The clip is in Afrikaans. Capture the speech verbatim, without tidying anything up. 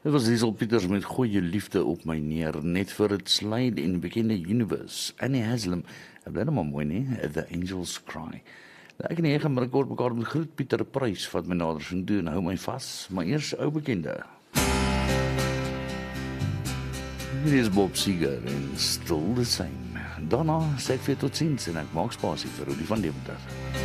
Dit was Liesel Pieters met Goeie Liefde op my neer, net vir het slide in bekende universe. Annie Haslam, ek bly nou maar mooi nie, The Angels Cry. Nou, ek en hy gaan binnenkort mekaar met Groot Pieter Prys, wat my nader gaan doen, hou my vas, maar eers ou bekende. Hier is Bob Seger en Still the Same. Daarna sê ek vir tot ziens en ek maak spasie vir Rudy van Deventer.